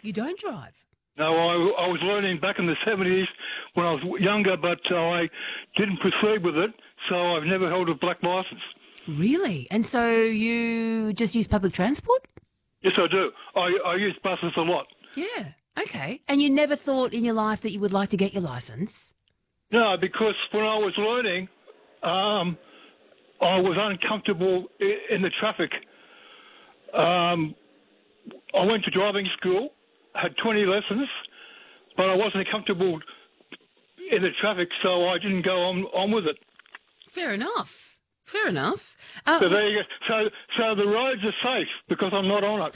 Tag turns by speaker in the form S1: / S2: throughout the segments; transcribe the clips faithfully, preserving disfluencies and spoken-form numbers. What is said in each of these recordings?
S1: You don't drive?
S2: No, I, I was learning back in the seventies when I was younger, but uh, I didn't proceed with it, so I've never held a black licence.
S1: Really? And so you just use public transport?
S2: Yes, I do. I, I use buses a lot.
S1: Yeah. Okay. And you never thought in your life that you would like to get your licence?
S2: No, because when I was learning, um, I was uncomfortable in, in the traffic. Um, I went to driving school, had twenty lessons, but I wasn't comfortable in the traffic, so I didn't go on, on with it.
S1: Fair enough. Fair enough. Uh,
S2: So there you go. So, so the roads are safe because I'm not on it.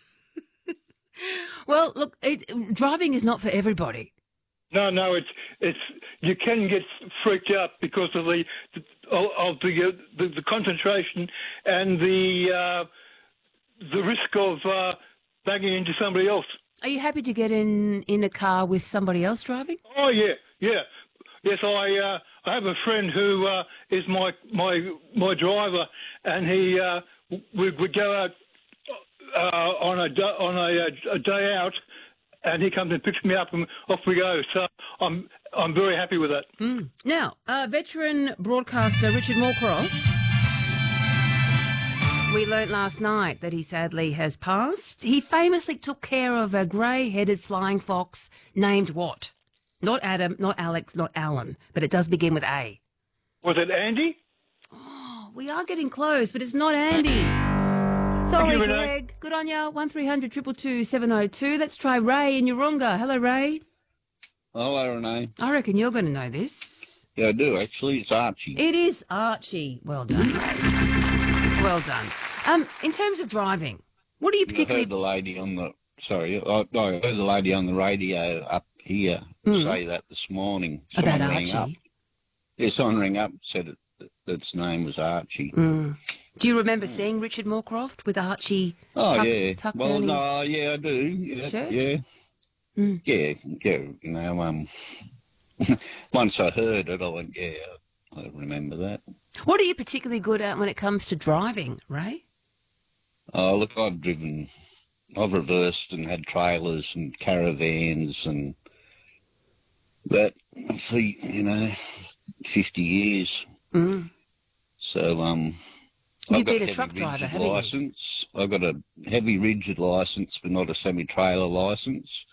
S1: Well, look, it, driving is not for everybody.
S2: No, no, it's it's you can get freaked out because of the of the uh, the, the concentration and the uh, the risk of uh, banging into somebody else.
S1: Are you happy to get in, in a car with somebody else driving?
S2: Oh yeah, yeah, yes. I uh, I have a friend who uh, is my my my driver, and he uh, we would go out uh, on a on a, a day out. And he comes and picks me up, and off we go. So I'm I'm very happy with that.
S1: Mm. Now, uh, veteran broadcaster Richard Moorcroft, we learnt last night that he sadly has passed. He famously took care of a grey-headed flying fox named what? Not Adam, not Alex, not Alan, but it does begin with A.
S2: Was it Andy?
S1: Oh, we are getting close, but it's not Andy. Sorry,
S2: you,
S1: Greg. Good on you. one three hundred two two two seven oh two. Let's try Ray in Urunga. Hello, Ray.
S3: Hello, Renee.
S1: I reckon you're going to know this.
S3: Yeah, I do, actually. It's Archie.
S1: It is Archie. Well done. Well done. Um, in terms of driving, what do you
S3: I
S1: particularly...
S3: heard the lady on the... Sorry, I, I heard the lady on the radio up here
S1: Mm.
S3: say that this morning.
S1: About
S3: Someone rang up.
S1: Archie?
S3: Yeah, someone rang up and said it, that its name was Archie.
S1: Mm. Do you remember seeing Richard Moorcroft with Archie
S3: Oh,
S1: tucked,
S3: yeah.
S1: tucked
S3: Well,
S1: down
S3: no,
S1: his...
S3: yeah, I do. Yeah,
S1: shirt?
S3: yeah.
S1: Mm.
S3: Yeah, yeah, you know, um... once I heard it, I went, yeah, I remember that.
S1: What are you particularly good at when it comes to driving, Ray?
S3: Oh, look, I've driven... I've reversed and had trailers and caravans and that for, you know, fifty years.
S1: Mm.
S3: So, um...
S1: You've
S3: I've got
S1: been a
S3: heavy
S1: truck driver,
S3: rigid
S1: haven't you?
S3: licence. I've got a heavy rigid licence, but not a semi-trailer licence.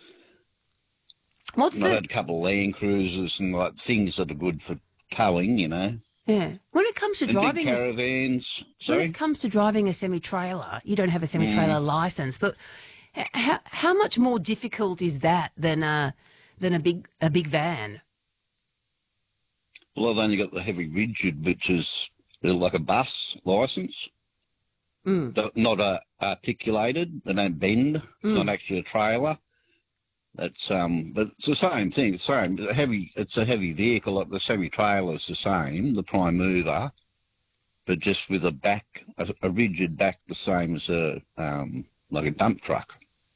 S1: What's
S3: And I've
S1: the...
S3: had a couple of Land Cruisers and like things that are good for towing, you know.
S1: Yeah. When it comes to
S3: And
S1: driving...
S3: big
S1: a-
S3: caravans.
S1: When
S3: Sorry?
S1: it comes to driving a semi-trailer, you don't have a semi-trailer licence, but h- how how much more difficult is that than a than a big a big van?
S3: Well, I've only got the heavy rigid, which is like a bus licence.
S1: Mm.
S3: Th- Not uh, articulated. They don't bend. It's
S1: Mm.
S3: not actually a trailer. That's um, but it's the same thing. It's same. A heavy. It's a heavy vehicle. Like the semi-trailer's the same. The prime mover, but just with a back, a, a rigid back, the same as a um, like a dump truck.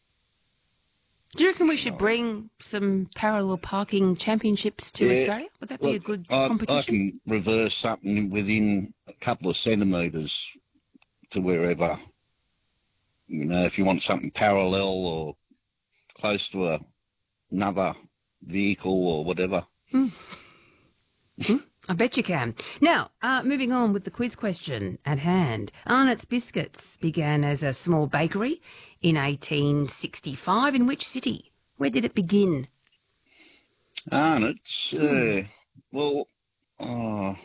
S1: Do you reckon we should bring some parallel parking championships to
S3: Yeah.
S1: Australia? Would that be a
S3: Look,
S1: good
S3: I, I
S1: competition?
S3: can reverse something within a couple of centimetres to wherever. You know, if you want something parallel or close to a, another vehicle or whatever.
S1: Mm. Mm, I bet you can. Now, uh, moving on with the quiz question at hand. Arnott's Biscuits began as a small bakery in eighteen sixty-five. In which city? Where did it begin?
S3: Arnott's, uh, well, oh,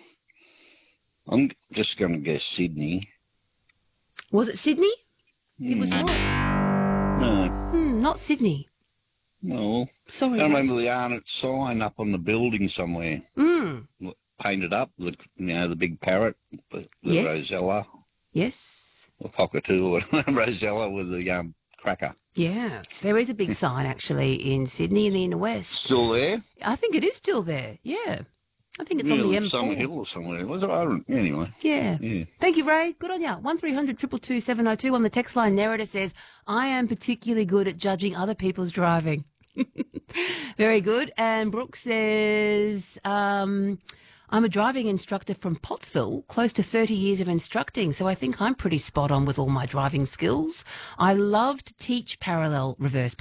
S3: I'm just going to guess Sydney.
S1: Was it Sydney? It was
S3: Hmm.
S1: not.
S3: No,
S1: Hmm, not Sydney.
S3: no.
S1: Sorry.
S3: I remember the Arnott sign up on the building somewhere.
S1: Mm.
S3: Painted up, the you know the big parrot, the, the
S1: Yes.
S3: Rosella,
S1: Yes.
S3: or cockatoo, or Rosella with the um, cracker.
S1: Yeah. There is a big sign actually in Sydney in the inner west.
S3: Still there?
S1: I think it is still there. Yeah. I think it's on the
S3: Really,
S1: M four.
S3: Summer Hill or somewhere. Was it? I don't, anyway.
S1: Yeah.
S3: Yeah.
S1: Thank you, Ray. Good on you. one three hundred two two two seven oh two on the text line. Narrator says, I am particularly good at judging other people's driving. Very good. And Brooke says, um, I'm a driving instructor from Pottsville, close to thirty years of instructing, so I think I'm pretty spot on with all my driving skills. I love to teach parallel reverse